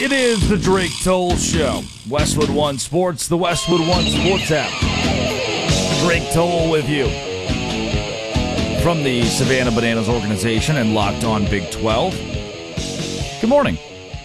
It is the Drake Toll Show. Westwood One Sports, the Westwood One Sports app. Drake Toll with you from the Savannah Bananas organization and Locked On Big 12. Good morning.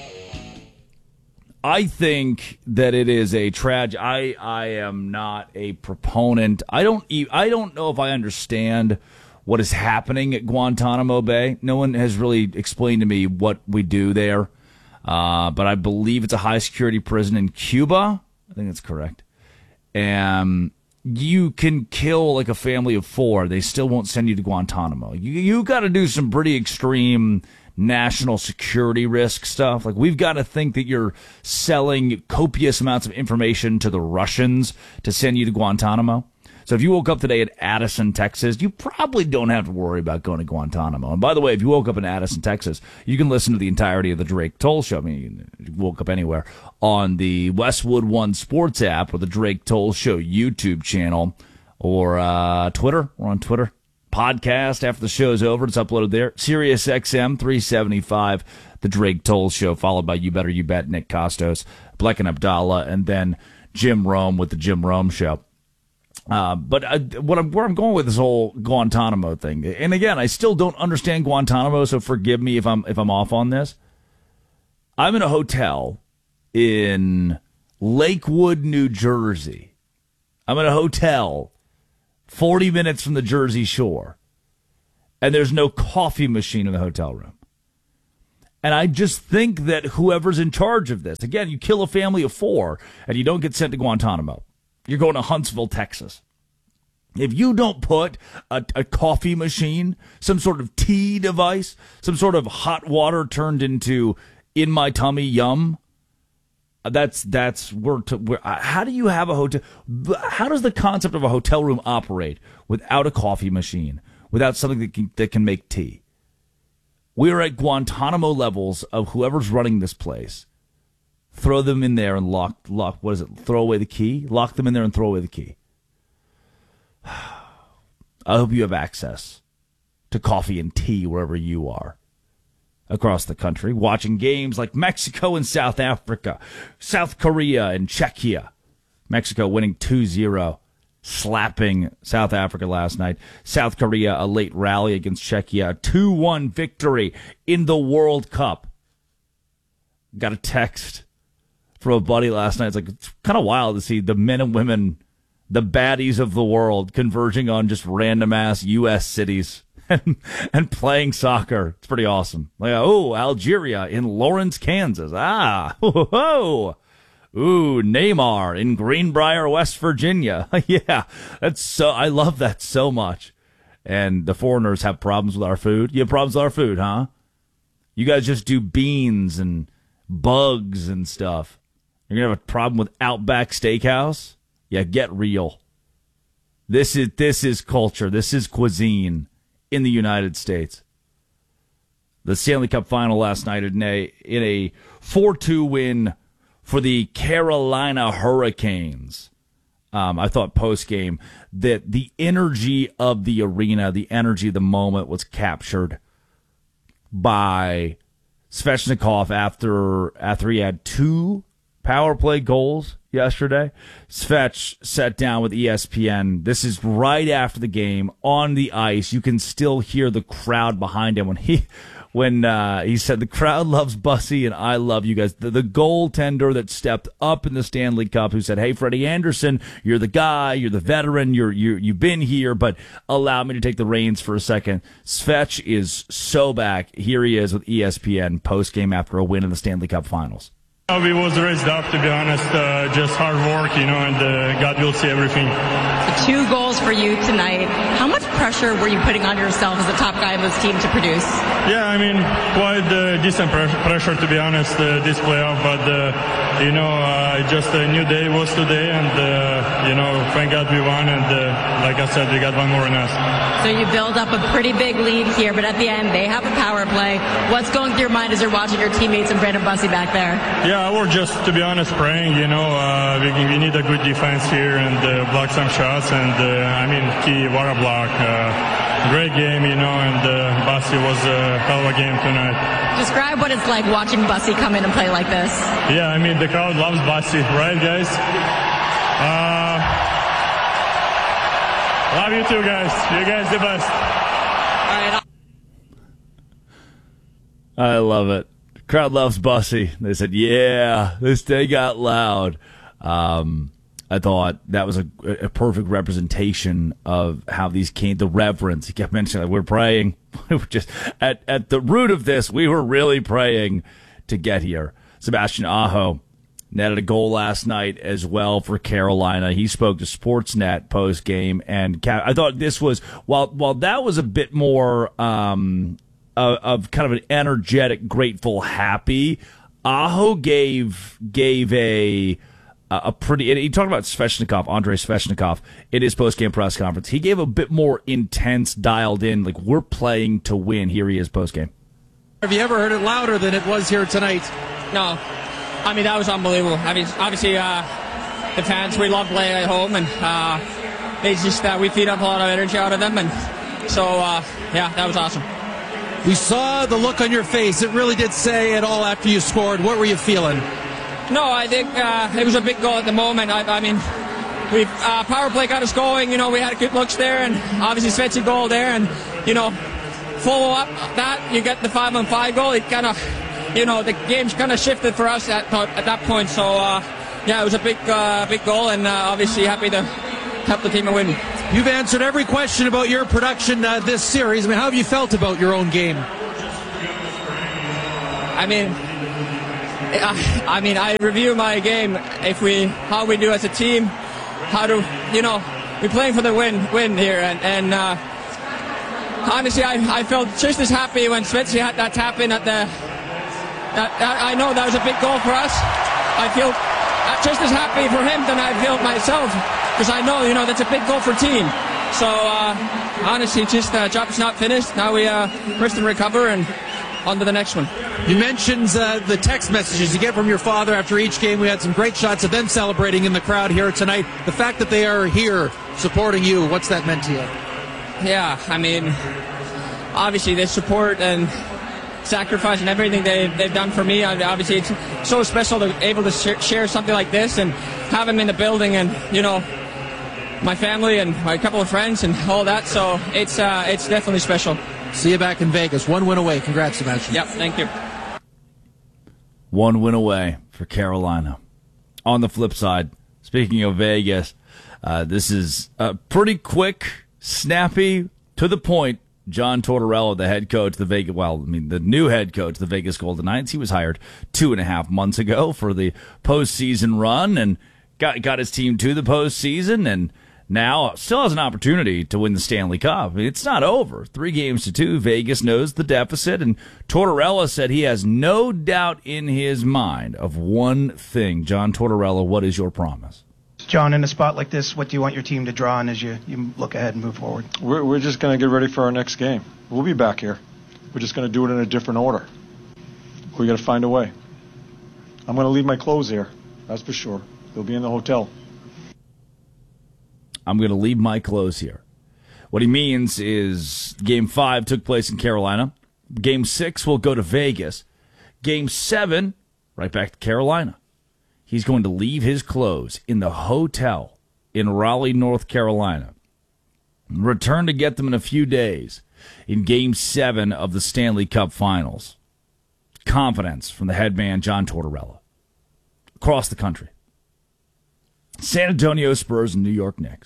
I think that it is a tragedy. I am not a proponent. I don't know if I understand what is happening at Guantanamo Bay. No one has really explained to me what we do there. But I believe it's a high-security prison in Cuba. I think that's correct. And you can kill like a family of 4. They still won't send you to Guantanamo. You got to do some pretty extreme national security risk stuff. Like, we've got to think that you're selling copious amounts of information to the Russians to send you to Guantanamo. So if you woke up today in Addison, Texas, you probably don't have to worry about going to Guantanamo. And by the way, if you woke up in Addison, Texas, you can listen to the entirety of the Drake Toll Show. I mean, you woke up anywhere on the Westwood One Sports app or the Drake Toll Show YouTube channel or Twitter. We're on Twitter. Podcast after the show's over. It's uploaded there. Sirius XM 375, the Drake Toll Show, followed by You Better You Bet, Nick Costos, Bleck and Abdallah, and then Jim Rome with the Jim Rome Show. But where I'm going with this whole Guantanamo thing, and again, I still don't understand Guantanamo, so forgive me if I'm off on this. I'm in a hotel in Lakewood, New Jersey. I'm in a hotel 40 minutes from the Jersey Shore, and there's no coffee machine in the hotel room. And I just think that whoever's in charge of this, again, you kill a family of 4 and you don't get sent to Guantanamo. You're going to Huntsville, Texas. If you don't put a coffee machine, some sort of tea device, some sort of hot water turned into in my tummy yum, how do you have a hotel? How does the concept of a hotel room operate without a coffee machine, without something that can make tea? We're at Guantanamo levels of whoever's running this place. Throw them in there and lock. What is it? Throw away the key? Lock them in there and throw away the key. I hope you have access to coffee and tea wherever you are across the country, watching games like Mexico and South Africa, South Korea and Czechia. Mexico winning 2-0, slapping South Africa last night. South Korea, a late rally against Czechia, 2-1 victory in the World Cup. Got a text from a buddy last night. It's kind of wild to see the men and women, the baddies of the world, converging on just random ass U.S. cities and playing soccer. It's pretty awesome. Like, Algeria in Lawrence, Kansas. Ooh, Neymar in Greenbrier, West Virginia. Yeah, I love that so much. And the foreigners have problems with our food. You have problems with our food, huh? You guys just do beans and bugs and stuff. You're going to have a problem with Outback Steakhouse? Yeah, get real. This is culture. This is cuisine in the United States. The Stanley Cup final last night in a 4-2 win for the Carolina Hurricanes. I thought post-game that the energy of the arena, the energy of the moment was captured by Svechnikov after he had 2 power play goals yesterday. Svech sat down with ESPN. This is right after the game on the ice. You can still hear the crowd behind him when he said, "The crowd loves Bussy and I love you guys." The goaltender that stepped up in the Stanley Cup, who said, "Hey, Freddie Anderson, you're the guy, you're the veteran, you've been here, but allow me to take the reins for a second." Svech is so back. Here he is with ESPN post game after a win in the Stanley Cup Finals. We was raised up, to be honest, just hard work, and God will see everything. 2 goals for you tonight. How much pressure were you putting on yourself as the top guy on this team to produce? Yeah, I mean, quite decent pressure, to be honest, this playoff, but, just a new day was today, and, thank God we won, and like I said, we got one more in us. So you build up a pretty big lead here, but at the end, they have a power play. What's going through your mind as you're watching your teammates and Brandon Bussy back there? Yeah, we're just, to be honest, praying, we need a good defense here and block some shots, and, what a block. Great game, and Bussy it was a hell of a game tonight. Describe what it's like watching Bussy come in and play like this. Yeah, I mean, the crowd loves Bussy, right, guys? Love you too, guys. You guys the best. All right. I love it. The crowd loves Bussy. They said, yeah, this day got loud. I thought that was a perfect representation of how these came, the reverence. He kept mentioning, like, we're praying. We were just at the root of this, we were really praying to get here. Sebastian Aho netted a goal last night as well for Carolina. He spoke to Sportsnet post game, and I thought this was, while that was a bit more of kind of an energetic, grateful, happy, Aho gave a pretty, and he talked about Svechnikov, Andrei Svechnikov, in his post-game press conference. He gave a bit more intense, dialed in, like, we're playing to win. Here he is post-game. Have you ever heard it louder than it was here tonight? No. I mean, that was unbelievable. I mean, obviously, the fans, we love playing at home, and they just, we feed up a lot of energy out of them, and so, yeah, that was awesome. We saw the look on your face. It really did say it all after you scored. What were you feeling? No, I think it was a big goal at the moment. I mean, we power play got us going. You know, we had good looks there, and obviously Svetsy goal there, and you know, follow up that you get the 5-on-5 goal. It kind of, you know, the game's kind of shifted for us at that point. So yeah, it was a big goal, and obviously happy to help the team win. You've answered every question about your production this series. I mean, how have you felt about your own game? I mean, I review my game how we do as a team, how to, you know, we're playing for the win here, and honestly, I felt just as happy when Svetsy had that tap in at the. I know that was a big goal for us. I feel just as happy for him than I feel myself, because I know, you know, that's a big goal for team. So honestly, just job's not finished. Now we rest and recover and on to the next one. You mentioned the text messages you get from your father after each game. We had some great shots of them celebrating in the crowd here tonight. The fact that they are here supporting you, what's that meant to you? Yeah, I mean, obviously the support and sacrifice and everything they've done for me. Obviously, it's so special to be able to share something like this and have them in the building, and you know, my family and my couple of friends and all that. So it's definitely special. See you back in Vegas. One win away. Congrats, Sebastian. Yep, thank you. One win away for Carolina. On the flip side, speaking of Vegas, this is a pretty quick, snappy, to the point. John Tortorella, the head coach, the new head coach of the Vegas Golden Knights, he was hired 2.5 months ago for the postseason run and got his team to the postseason, and now still has an opportunity to win the Stanley Cup. I mean, it's not over. 3-2. Vegas knows the deficit, and Tortorella said he has no doubt in his mind of one thing. John Tortorella, what is your promise? John, in a spot like this, what do you want your team to draw on as you look ahead and move forward? We're just going to get ready for our next game. We'll be back here. We're just going to do it in a different order. We got to find a way. I'm going to leave my clothes here, that's for sure. They'll be in the hotel. I'm going to leave my clothes here. What he means is Game 5 took place in Carolina. Game 6 will go to Vegas. Game 7, right back to Carolina. He's going to leave his clothes in the hotel in Raleigh, North Carolina. Return to get them in a few days in Game 7 of the Stanley Cup Finals. Confidence from the head man, John Tortorella. Across the country. San Antonio Spurs and New York Knicks.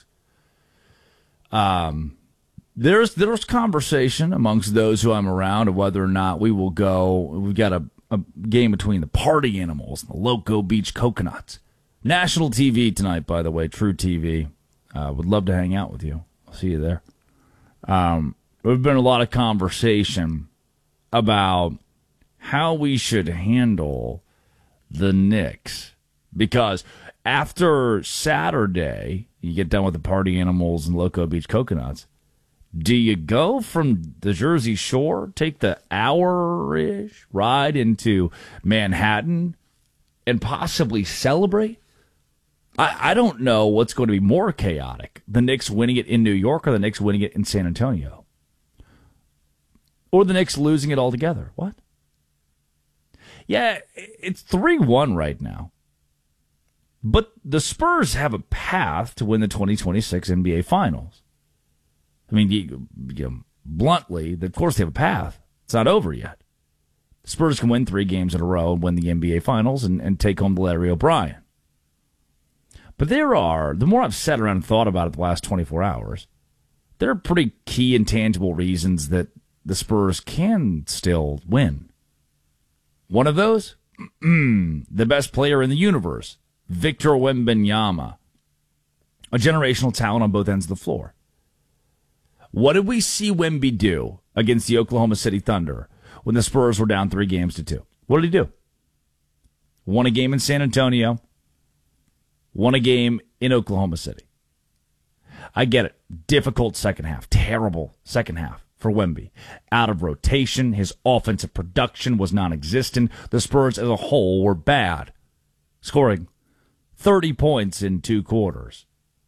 There's conversation amongst those who I'm around of whether or not we will go. We've got a game between the Party Animals and the Loco Beach Coconuts. National TV tonight, by the way, True TV. Would love to hang out with you. I'll see you there. There's been a lot of conversation about how we should handle the Knicks, because after Saturday, you get done with the Party Animals and Loco Beach Coconuts. Do you go from the Jersey Shore, take the hour-ish ride into Manhattan, and possibly celebrate? I don't know what's going to be more chaotic, the Knicks winning it in New York or the Knicks winning it in San Antonio. or the Knicks losing it altogether. What? Yeah, it's 3-1 right now. But the Spurs have a path to win the 2026 NBA Finals. I mean, bluntly, of course they have a path. It's not over yet. The Spurs can win 3 games in a row and win the NBA Finals and take home the Larry O'Brien. But the more I've sat around and thought about it the last 24 hours, there are pretty key and tangible reasons that the Spurs can still win. One of those, the best player in the universe, Victor Wembanyama, a generational talent on both ends of the floor. What did we see Wemby do against the Oklahoma City Thunder when the Spurs were down 3-2? What did he do? Won a game in San Antonio, won a game in Oklahoma City. I get it. Difficult second half. Terrible second half for Wemby. Out of rotation. His offensive production was non-existent. The Spurs as a whole were bad, scoring 30 points in 2 quarters.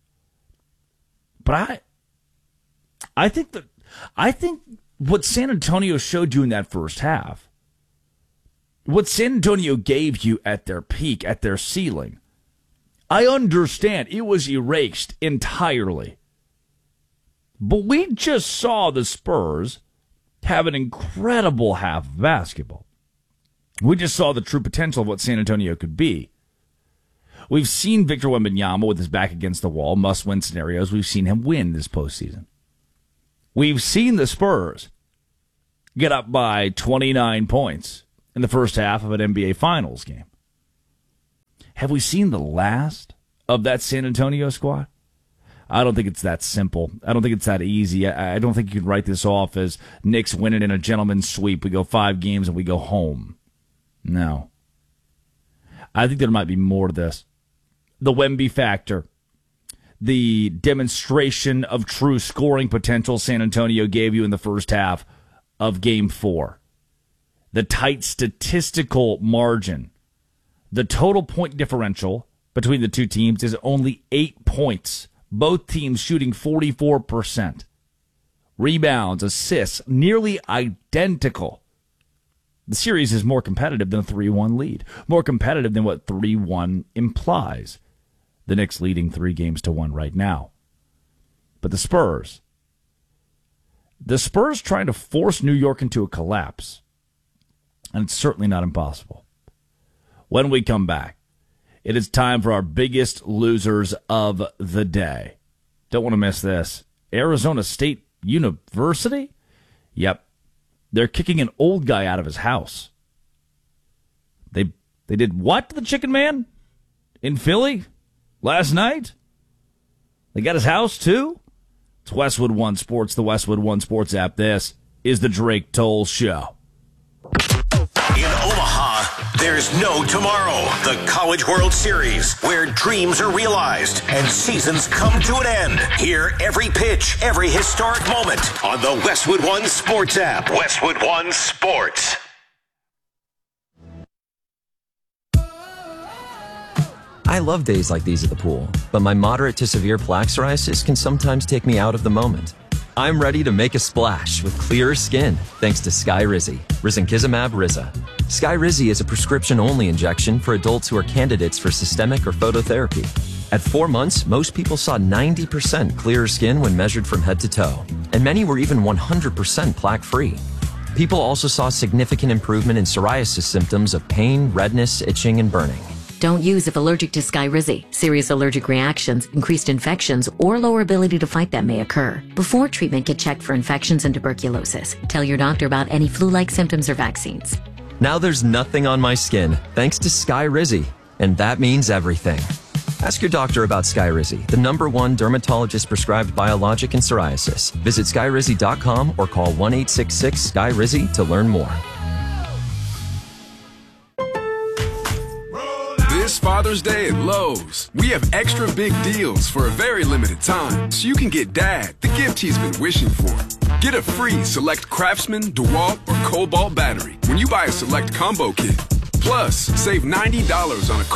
But I think what San Antonio showed you in that first half, what San Antonio gave you at their peak, at their ceiling, I understand it was erased entirely. But we just saw the Spurs have an incredible half of basketball. We just saw the true potential of what San Antonio could be. We've seen Victor Wembanyama with his back against the wall, must-win scenarios. We've seen him win this postseason. We've seen the Spurs get up by 29 points in the first half of an NBA Finals game. Have we seen the last of that San Antonio squad? I don't think it's that simple. I don't think it's that easy. I don't think you can write this off as Knicks winning in a gentleman's sweep. We go 5 games and we go home. No. I think there might be more to this. The Wemby factor. The demonstration of true scoring potential San Antonio gave you in the first half of Game 4. The tight statistical margin. The total point differential between the two teams is only 8 points. Both teams shooting 44%. Rebounds, assists, nearly identical. The series is more competitive than a 3-1 lead. More competitive than what 3-1 implies. The Knicks leading 3-1 right now. But the Spurs trying to force New York into a collapse. And it's certainly not impossible. When we come back, it is time for our biggest losers of the day. Don't want to miss this. Arizona State University? Yep. They're kicking an old guy out of his house. They did what to the Chicken Man? In Philly? Last night? They got his house too? It's Westwood One Sports, the Westwood One Sports app. This is the Drake Toll Show. In Omaha, there's no tomorrow. The College World Series, where dreams are realized and seasons come to an end. Hear every pitch, every historic moment on the Westwood One Sports app. Westwood One Sports. I love days like these at the pool, but my moderate to severe plaque psoriasis can sometimes take me out of the moment. I'm ready to make a splash with clearer skin thanks to Skyrizi, risankizumab Riza. Skyrizi is a prescription-only injection for adults who are candidates for systemic or phototherapy. At 4 months, most people saw 90% clearer skin when measured from head to toe, and many were even 100% plaque-free. People also saw significant improvement in psoriasis symptoms of pain, redness, itching, and burning. Don't use if allergic to Skyrizi. Serious allergic reactions, increased infections, or lower ability to fight them may occur. Before treatment, get checked for infections and tuberculosis. Tell your doctor about any flu-like symptoms or vaccines. Now there's nothing on my skin thanks to Skyrizi, and that means everything. Ask your doctor about Skyrizi, the #1 dermatologist-prescribed biologic in psoriasis. Visit Skyrizi.com or call 1-866-SKYRIZI to learn more. This Father's Day at Lowe's, we have extra big deals for a very limited time, so you can get Dad the gift he's been wishing for. Get a free select Craftsman, DeWalt, or Cobalt battery when you buy a select combo kit. Plus, save $90 on a